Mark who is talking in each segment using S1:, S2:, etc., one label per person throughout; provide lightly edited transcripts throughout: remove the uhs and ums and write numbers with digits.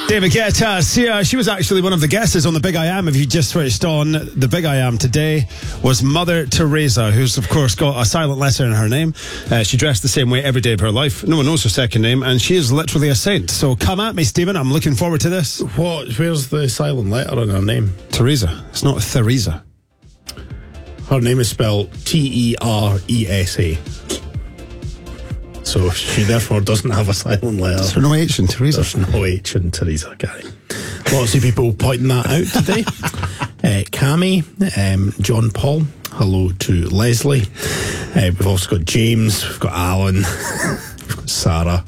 S1: David Guetta, she was actually one of the guesses on The Big I Am. If you just switched on, The Big I Am today was Mother Teresa, who's of course got a silent letter in her name. She dressed the same way every day of her life. No one knows her second name, and she is literally a saint. So come at me, Stephen. I'm looking forward to this.
S2: Where's the silent letter in her name?
S1: Teresa. It's not Theresa.
S2: Her name is spelled Teresa. So she therefore doesn't have a silent letter.
S1: There's no H in Teresa.
S2: There's no H in Teresa, Gary. Lots of people pointing that out today. Cami, John Paul, hello to Leslie. We've also got James, we've got Alan, we've got Sarah.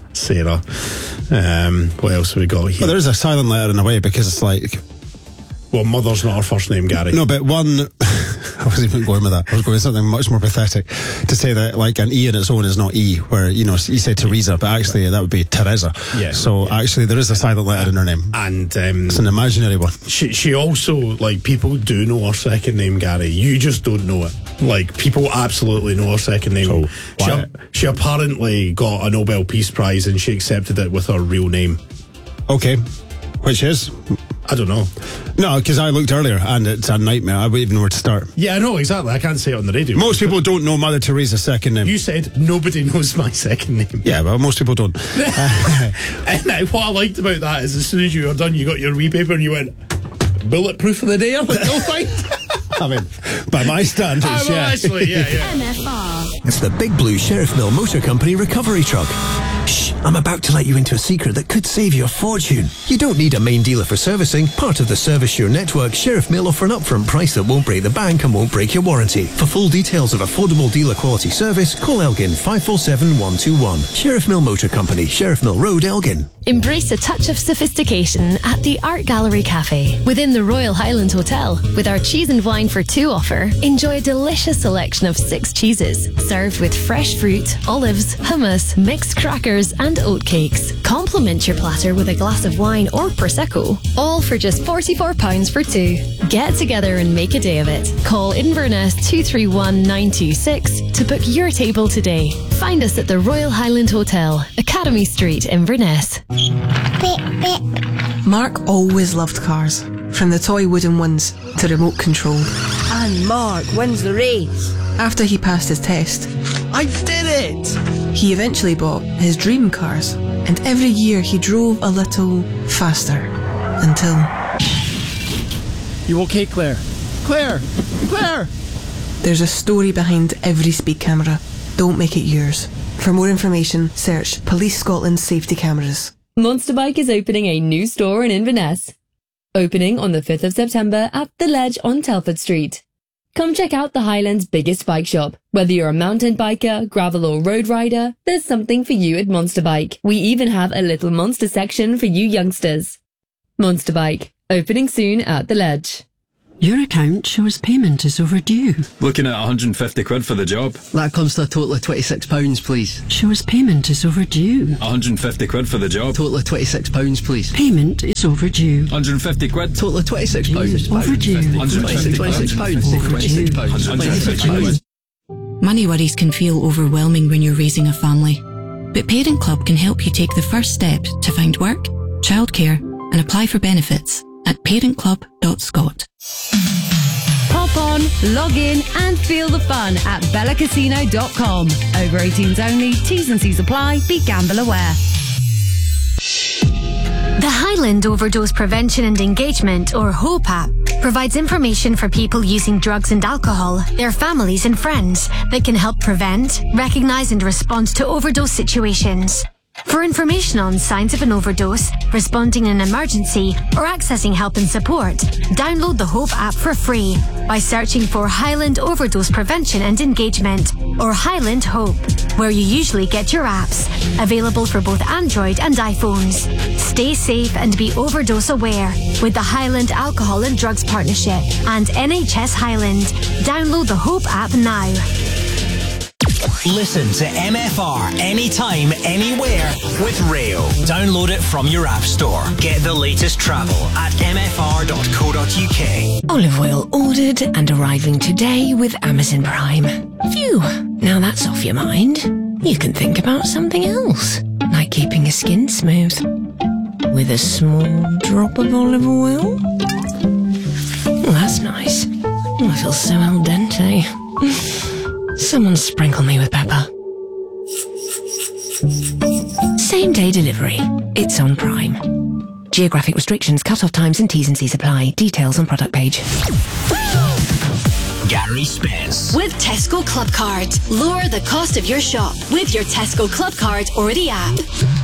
S2: What else have we got here?
S1: Well, there is a silent letter in a way, because it's like...
S2: Well, mother's not her first name, Gary.
S1: No, but one... I wasn't even going with that. I was going with something much more pathetic. To say that, like, an E on its own is not E, where, you know, you say Teresa, but actually that would be Teresa.
S2: Yeah.
S1: So actually there is a silent letter in her name.
S2: And
S1: it's an imaginary one.
S2: She also, like, people do know her second name, Gary. You just don't know it. Like, people absolutely know her second name. So, she apparently got a Nobel Peace Prize and she accepted it with her real name.
S1: Okay. Which is?
S2: I don't know.
S1: No, because I looked earlier and it's a nightmare. I wouldn't even know where to start.
S2: Yeah, I know, exactly. I can't say it on the radio.
S1: Most people don't know Mother Teresa's second name.
S2: You said nobody knows my second name.
S1: Yeah, well, most people don't.
S2: And what I liked about that is as soon as you were done, you got your wee paper and you went, bulletproof for the day? I'm like, no, fine.
S1: I mean, by my standards, yeah.
S2: Actually, yeah.
S3: MFR. It's the Big Blue Sheriff Mill Motor Company recovery truck. Shh, I'm about to let you into a secret that could save you a fortune. You don't need a main dealer for servicing. Part of the Service Your network, Sheriff Mill offer an upfront price that won't break the bank and won't break your warranty. For full details of affordable dealer quality service, call Elgin 547 121. Sheriff Mill Motor Company, Sheriff Mill Road, Elgin.
S4: Embrace a touch of sophistication at the Art Gallery Cafe within the Royal Highland Hotel. With our cheese and wine for two offer, enjoy a delicious selection of 6 cheeses, served with fresh fruit, olives, hummus, mixed crackers and oatcakes. Complement your platter with a glass of wine or Prosecco, all for just £44 for 2. Get together and make a day of it. Call Inverness 231 926 to book your table today. Find us at the Royal Highland Hotel, Academy Street, Inverness.
S5: Mark always loved cars, from the toy wooden ones to remote control.
S6: And Mark wins the race.
S5: After he passed his test,
S6: I did it!
S5: He eventually bought his dream cars, and every year he drove a little faster, until...
S6: You okay, Claire? Claire!
S5: There's a story behind every speed camera. Don't make it yours. For more information, search Police Scotland Safety Cameras.
S7: Monster Bike is opening a new store in Inverness. Opening on the 5th of September at The Ledge on Telford Street. Come check out the Highlands' biggest bike shop. Whether you're a mountain biker, gravel or road rider, there's something for you at Monster Bike. We even have a little monster section for you youngsters. Monster Bike, opening soon at The Ledge.
S8: Your account shows payment is overdue.
S9: Looking at 150 quid for the job.
S6: That comes to a total of £26, please.
S8: Shows payment is overdue.
S9: 150 quid for the job.
S6: Total of £26, please.
S8: Payment is overdue.
S9: 150 quid.
S6: Total of £26.
S8: Overdue.
S6: £26.
S10: Money worries can feel overwhelming when you're raising a family. But Parent Club can help you take the first step to find work, childcare and apply for benefits at parentclub.scot.
S11: Pop on, log in and feel the fun at bellacasino.com. Over 18s only, T's and C's apply, be gamble aware.
S4: The Highland Overdose Prevention and Engagement, or HOPE app, provides information for people using drugs and alcohol, their families and friends, that can help prevent, recognise and respond to overdose situations. For information on signs of an overdose, responding in an emergency, or accessing help and support, download the HOPE app for free by searching for Highland Overdose Prevention and Engagement, or Highland HOPE, where you usually get your apps, available for both Android and iPhones. Stay safe and be overdose aware with the Highland Alcohol and Drugs Partnership and NHS Highland. Download the HOPE app now.
S12: Listen to MFR anytime, anywhere with Rail. Download it from your app store. Get the latest travel at mfr.co.uk.
S13: Olive oil ordered and arriving today with Amazon Prime. Phew, now that's off your mind. You can think about something else, like keeping your skin smooth. with a small drop of olive oil. Oh, that's nice. Oh, I feel so al dente. Someone sprinkle me with pepper. Same day delivery. It's on Prime. Geographic restrictions, cut-off times and T's and C's apply. Details on product page.
S12: Gary Spence.
S14: With Tesco Club Card. Lower the cost of your shop with your Tesco Club Card or the app.